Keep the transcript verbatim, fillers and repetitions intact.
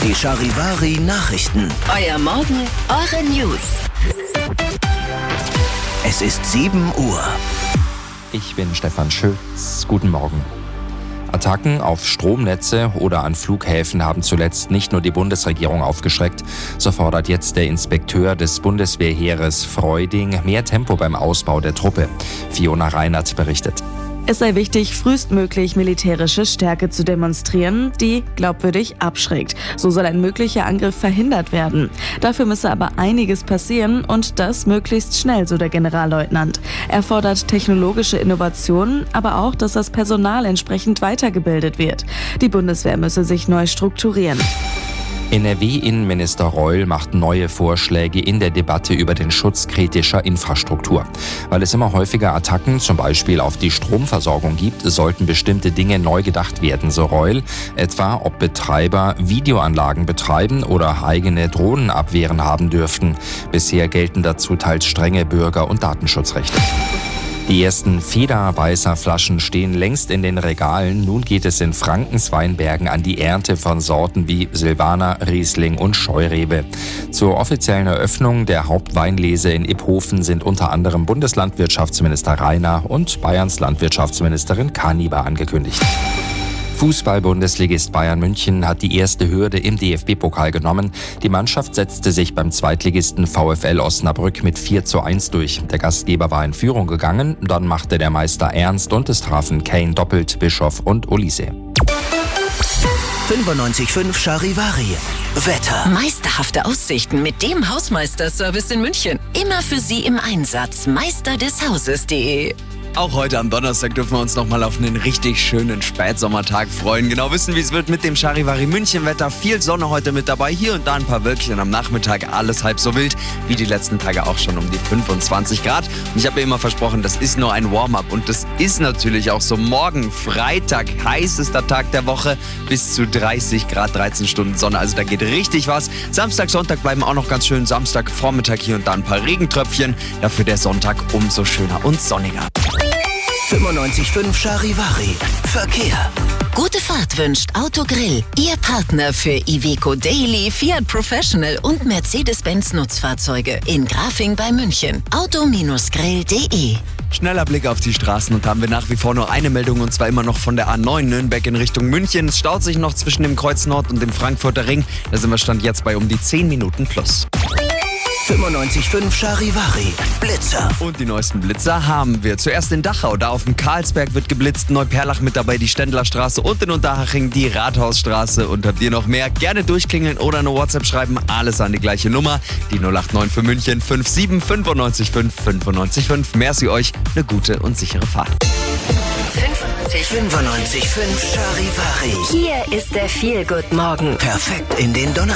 Die Charivari Nachrichten. Euer Morgen, eure News. Es ist sieben Uhr. Ich bin Stefan Schütz. Guten Morgen. Attacken auf Stromnetze oder an Flughäfen haben zuletzt nicht nur die Bundesregierung aufgeschreckt. So fordert jetzt der Inspekteur des Bundeswehrheeres Freuding mehr Tempo beim Ausbau der Truppe. Fiona Reinert berichtet. Es sei wichtig, frühestmöglich militärische Stärke zu demonstrieren, die glaubwürdig abschreckt. So soll ein möglicher Angriff verhindert werden. Dafür müsse aber einiges passieren und das möglichst schnell, so der Generalleutnant. Er fordert technologische Innovationen, aber auch, dass das Personal entsprechend weitergebildet wird. Die Bundeswehr müsse sich neu strukturieren. N R W-Innenminister Reul macht neue Vorschläge in der Debatte über den Schutz kritischer Infrastruktur. Weil es immer häufiger Attacken, zum Beispiel auf die Stromversorgung gibt, sollten bestimmte Dinge neu gedacht werden, so Reul. Etwa, ob Betreiber Videoanlagen betreiben oder eigene Drohnenabwehren haben dürften. Bisher gelten dazu teils strenge Bürger- und Datenschutzrechte. Die ersten Federbeißer-Flaschen stehen längst in den Regalen. Nun geht es in Frankens Weinbergen an die Ernte von Sorten wie Silvaner, Riesling und Scheurebe. Zur offiziellen Eröffnung der Hauptweinlese in Iphofen sind unter anderem Bundeslandwirtschaftsminister Rainer und Bayerns Landwirtschaftsministerin Kaniber angekündigt. Fußball-Bundesligist Bayern München hat die erste Hürde im D F B-Pokal genommen. Die Mannschaft setzte sich beim Zweitligisten VfL Osnabrück mit vier zu eins durch. Der Gastgeber war in Führung gegangen, dann machte der Meister ernst und es trafen Kane doppelt, Bischof und Olise. fünfundneunzig Komma fünf Charivari. Wetter. Meisterhafte Aussichten mit dem Hausmeister-Service in München. Immer für Sie im Einsatz. meister des Hauses punkt de. Auch heute am Donnerstag dürfen wir uns nochmal auf einen richtig schönen Spätsommertag freuen. Genau wissen, wie es wird mit dem Charivari München Wetter. Viel Sonne heute mit dabei, hier und da ein paar Wölkchen am Nachmittag. Alles halb so wild, wie die letzten Tage auch schon um die fünfundzwanzig Grad. Und ich habe ja immer versprochen, das ist nur ein Warm-up. Und das ist natürlich auch so. Morgen, Freitag, heißester Tag der Woche, bis zu dreißig Grad, dreizehn Stunden Sonne. Also da geht richtig was. Samstag, Sonntag bleiben auch noch ganz schön. Samstag, Vormittag hier und da ein paar Regentröpfchen. Dafür der Sonntag umso schöner und sonniger. fünfundneunzig Komma fünf Charivari. Verkehr. Gute Fahrt wünscht Autogrill. Ihr Partner für Iveco Daily, Fiat Professional und Mercedes-Benz Nutzfahrzeuge. In Grafing bei München. auto grill punkt de. Schneller Blick auf die Straßen und haben wir nach wie vor nur eine Meldung und zwar immer noch von der A neun Nürnberg in Richtung München. Es staut sich noch zwischen dem Kreuz Nord und dem Frankfurter Ring. Da sind wir Stand jetzt bei um die zehn Minuten plus. fünfundneunzig Komma fünf Charivari. Blitzer. Und die neuesten Blitzer haben wir. Zuerst in Dachau, da auf dem Karlsberg wird geblitzt. Neuperlach mit dabei die Ständlerstraße und in Unterhaching die Rathausstraße. Und habt ihr noch mehr? Gerne durchklingeln oder eine WhatsApp schreiben. Alles an die gleiche Nummer. Die null acht neun für München fünf sieben fünf neun fünf fünf neun fünf. Merci euch. Eine gute und sichere Fahrt. fünfundneunzig Komma fünf Charivari. Hier ist der Feel-Good-Morgen. Perfekt in den Donnerstag.